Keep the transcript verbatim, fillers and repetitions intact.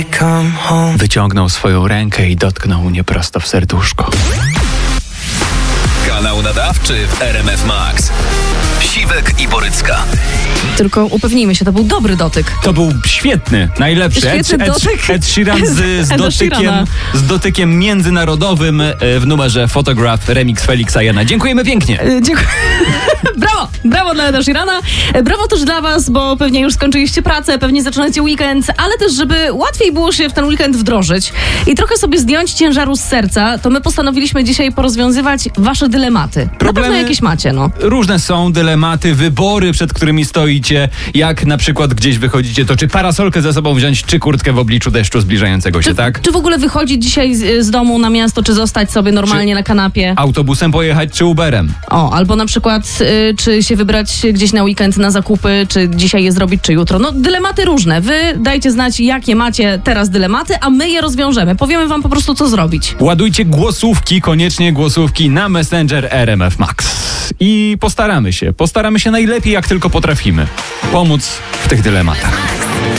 Wyciągnął swoją rękę i dotknął mnie prosto w serduszko. Kanał nadawczy w R M F Max. Siwek i Borycka. Tylko upewnijmy się, to był dobry dotyk. To był świetny, najlepszy. Świetny Ed, dotyk. Ed, Ed Sheeran z, z, Eda dotykiem, Sheerana. z dotykiem międzynarodowym w numerze Photograph, remix Felixa Jana. Dziękujemy pięknie. E, Dziękuję. Brawo! Brawo dla Eda Sheerana. E, Brawo też dla was, bo pewnie już skończyliście pracę, pewnie zaczynacie weekend, ale też, żeby łatwiej było się w ten weekend wdrożyć i trochę sobie zdjąć ciężaru z serca, to my postanowiliśmy dzisiaj porozwiązywać wasze dylematy. Problemy- Na pewno jakieś macie, no. Różne są dylematy, wybory, przed którymi stoicie. Jak na przykład gdzieś wychodzicie, to czy parasolkę ze sobą wziąć, czy kurtkę w obliczu deszczu zbliżającego się, Czy, tak? czy w ogóle wychodzić dzisiaj z, z domu na miasto, czy zostać sobie normalnie Czy- na kanapie? Autobusem pojechać, czy Uberem? O, albo na przykład, y, czy się wybrać gdzieś na weekend na zakupy, czy dzisiaj je zrobić, czy jutro. No, dylematy różne. Wy dajcie znać, jakie macie teraz dylematy, a my je rozwiążemy. Powiemy wam po prostu, co zrobić. Ładujcie głosówki, koniecznie głosówki na Messenger R M F Max. I postaramy się, postaramy się najlepiej, jak tylko potrafimy pomóc w tych dylematach.